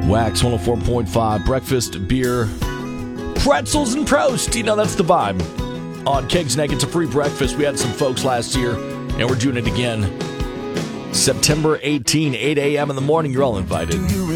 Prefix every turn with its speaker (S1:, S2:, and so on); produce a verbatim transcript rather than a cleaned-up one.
S1: Wax one oh four point five, breakfast, beer, pretzels, and Prost. You know, that's the vibe. On Kegs and Egg, it's a free breakfast. We had some folks last year, and we're doing it again. September eighteenth, eight a.m. in the morning. You're all invited.